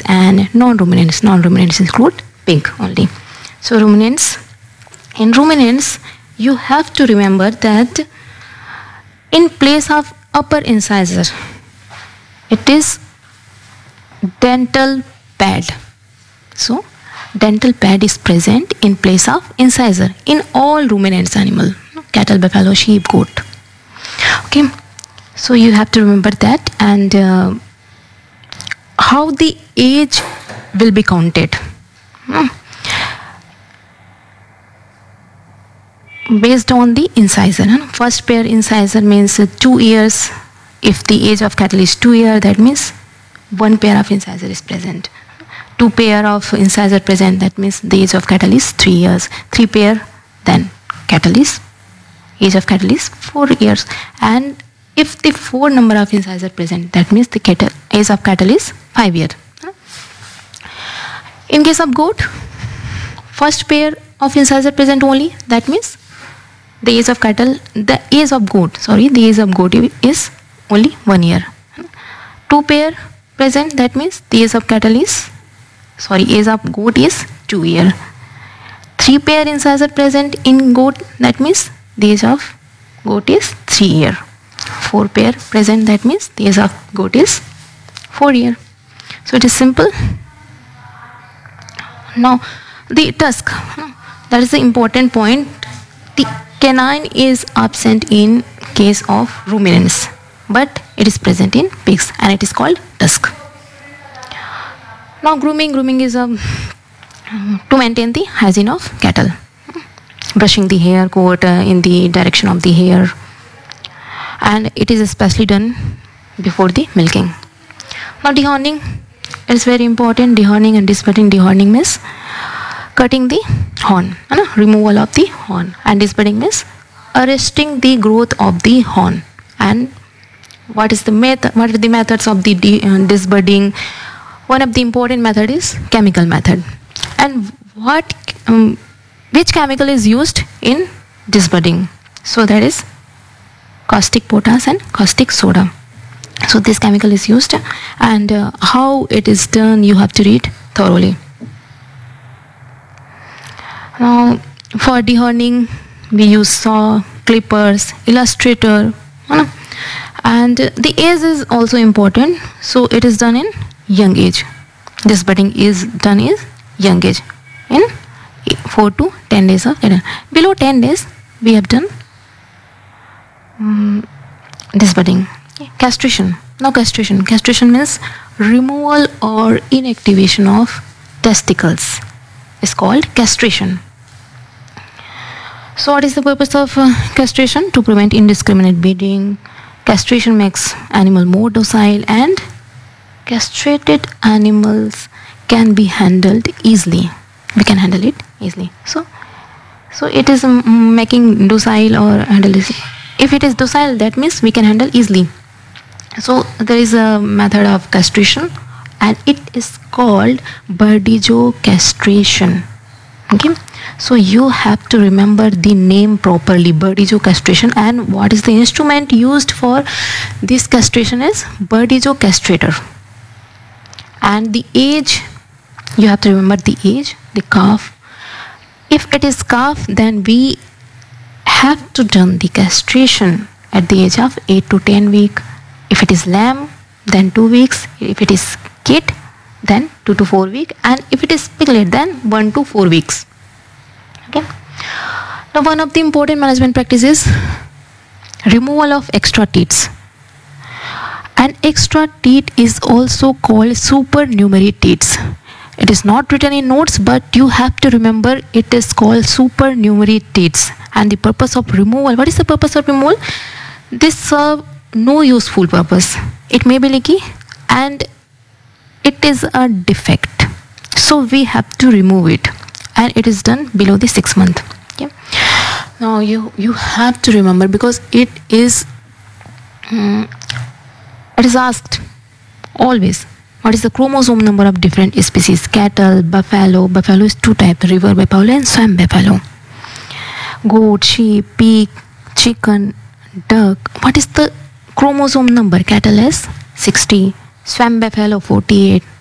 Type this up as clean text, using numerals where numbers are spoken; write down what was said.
and non-ruminants. Non-ruminants include pig only. So ruminants, in ruminants, you have to remember that in place of upper incisor, it is dental pad. So dental pad is present in place of incisor in all ruminants animal, cattle, buffalo, sheep, goat. Okay, so you have to remember that. And how the age will be counted. Based on the incisor. First pair incisor means 2 years. If the age of cattle is 2 years, that means 1 pair of incisor is present. 2 pair of incisor present, that means the age of cattle is 3 years. 3 pair, then age of cattle is 4 years. And if the 4 number of incisor present, that means the age of cattle is 5 years. In case of goat, first pair of incisor present only, that means the age of goat is only 1 year. 2 pair present, that means the age of goat is 2 year. 3 pair incisor present in goat, that means the age of goat is 3 year. 4 pair present, that means the age of goat is 4 year. So it is simple. Now the tusk, that is the important point. The canine is absent in case of ruminants, but it is present in pigs, and it is called tusk. Now grooming is to maintain the hygiene of cattle. Brushing the hair, coat in the direction of the hair, and it is especially done before the milking. Now dehorning is very important. Dehorning and disbudding. Dehorning means cutting the horn, removal of the horn, and disbudding means arresting the growth of the horn. And what are the methods of the disbudding? One of the important method is chemical method. And which chemical is used in disbudding? So that is caustic potash and caustic soda. So this chemical is used, and how it is done you have to read thoroughly. Now for dehorning we use saw, clippers, illustrator, and the age is also important. So it is done in young age. Disbudding is done in young age, in 4 to 10 days of cattle. Below 10 days we have done disbudding. Castration. Now castration means removal or inactivation of testicles. It's called castration. So what is the purpose of castration? To prevent indiscriminate breeding. Castration makes animal more docile, and castrated animals can be handled easily. We can handle it easily. So it is making docile or handle easily. If it is docile, that means we can handle easily. So there is a method of castration, and it is called Burdizzo castration. Okay, so you have to remember the name properly, Burdizzo castration. And what is the instrument used for this castration is Burdizzo castrator. And the age, you have to remember the age, the calf. If it is calf, then we have to done the castration at the age of 8 to 10 weeks. If it is lamb, then 2 weeks. If it is kid, then 2 to 4 weeks. And if it is piglet, then 1 to 4 weeks. Okay. Now one of the important management practices, removal of extra teats. And extra teat is also called supernumerary teats. It is not written in notes, but you have to remember it is called supernumerary teats. And the purpose of removal, what is the purpose of removal? This serve no useful purpose. It may be leaky and it is a defect. So we have to remove it, and it is done below the 6 month. Okay. Now you have to remember, because it is asked always, what is the chromosome number of different species? Cattle, buffalo is 2 types, river buffalo and swamp buffalo. Goat, sheep, pig, chicken, duck. What is the chromosome number? Cattle is 60, swamp buffalo 48,